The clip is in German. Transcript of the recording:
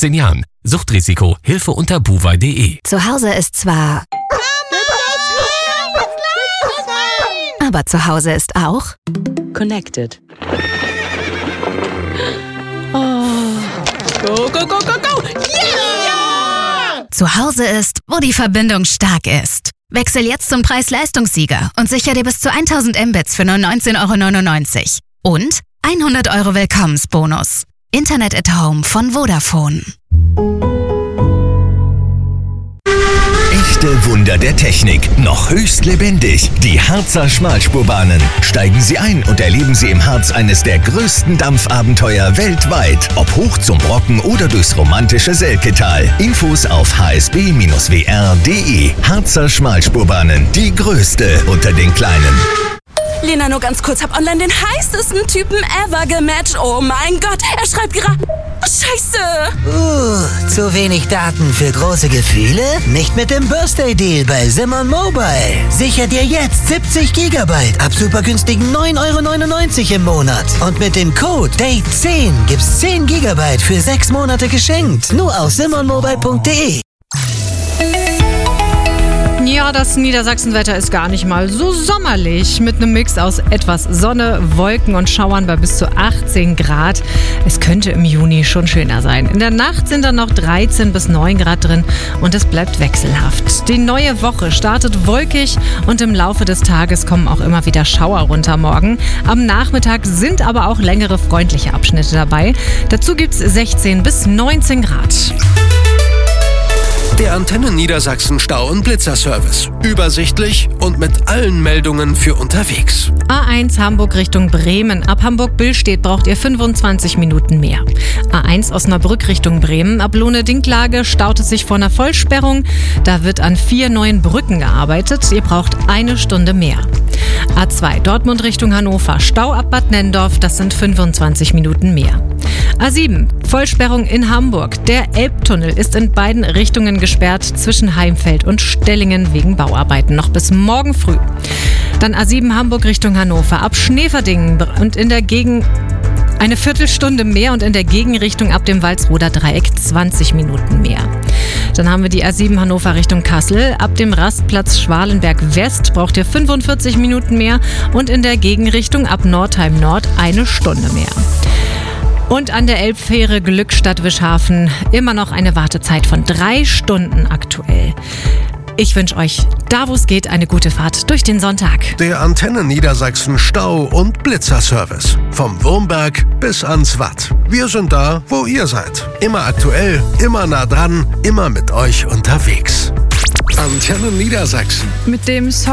18 Jahren. Suchtrisiko, Hilfe unter buwei.de. Zu Hause ist zwar... aber zu Hause ist auch... Connected. Oh. Go, go, go, go, go! Yeah! Zu Hause ist, wo die Verbindung stark ist. Wechsel jetzt zum Preis-Leistungssieger und sicher dir bis zu 1000 Mbits für nur 19,99 €. Und 100 € Willkommensbonus. Internet at Home von Vodafone. Echte Wunder der Technik, noch höchst lebendig. Die Harzer Schmalspurbahnen. Steigen Sie ein und erleben Sie im Harz eines der größten Dampfabenteuer weltweit. Ob hoch zum Brocken oder durchs romantische Selketal. Infos auf hsb-wr.de. Harzer Schmalspurbahnen, die größte unter den Kleinen. Lena, nur ganz kurz, hab online den heißesten Typen ever gematcht. Oh mein Gott, er schreibt gerade... Scheiße! Zu wenig Daten für große Gefühle? Nicht mit dem Birthday-Deal bei Simon Mobile. Sicher dir jetzt 70 GB ab super günstigen 9,99 € im Monat. Und mit dem Code DATE10 gibt's 10 GB für 6 Monate geschenkt. Nur auf simonmobile.de. Ja, das Niedersachsenwetter ist gar nicht mal so sommerlich. Mit einem Mix aus etwas Sonne, Wolken und Schauern bei bis zu 18 Grad. Es könnte im Juni schon schöner sein. In der Nacht sind dann noch 13 bis 9 Grad drin und es bleibt wechselhaft. Die neue Woche startet wolkig und im Laufe des Tages kommen auch immer wieder Schauer runter morgen. Am Nachmittag sind aber auch längere freundliche Abschnitte dabei. Dazu gibt's 16 bis 19 Grad. Der Antenne Niedersachsen Stau- und Blitzerservice. Übersichtlich und mit allen Meldungen für unterwegs. A1 Hamburg Richtung Bremen. Ab Hamburg-Billstedt braucht ihr 25 Minuten mehr. A1 Osnabrück Richtung Bremen. Ab Lohne-Dinklage staut es sich vor einer Vollsperrung. Da wird an 4 neuen Brücken gearbeitet. Ihr braucht 1 Stunde mehr. A2 Dortmund Richtung Hannover. Stau ab Bad Nenndorf. Das sind 25 Minuten mehr. A7 Vollsperrung in Hamburg. Der Elbtunnel ist in beiden Richtungen gesperrt zwischen Heimfeld und Stellingen wegen Bauarbeiten noch bis morgen früh. Dann A7 Hamburg Richtung Hannover. Ab Schneeverdingen und in der Gegend eine Viertelstunde mehr und in der Gegenrichtung ab dem Walsroder Dreieck 20 Minuten mehr. Dann haben wir die A7 Hannover Richtung Kassel. Ab dem Rastplatz Schwalenberg West braucht ihr 45 Minuten mehr und in der Gegenrichtung ab Nordheim Nord 1 Stunde mehr. Und an der Elbfähre Glückstadt-Wischhafen immer noch eine Wartezeit von 3 Stunden aktuell. Ich wünsche euch, da wo es geht, eine gute Fahrt durch den Sonntag. Der Antenne Niedersachsen Stau- und Blitzerservice. Vom Wurmberg bis ans Watt. Wir sind da, wo ihr seid. Immer aktuell, immer nah dran, immer mit euch unterwegs. Antenne Niedersachsen. Mit dem Song